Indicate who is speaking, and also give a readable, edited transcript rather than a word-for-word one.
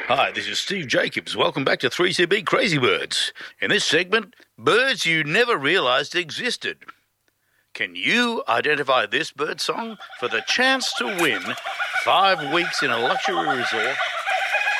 Speaker 1: Hi, this is Steve Jacobs. Welcome back to 3CB Crazy Birds. In this segment, birds you never realised existed. Can you identify this bird song for the chance to win 5 weeks in a luxury resort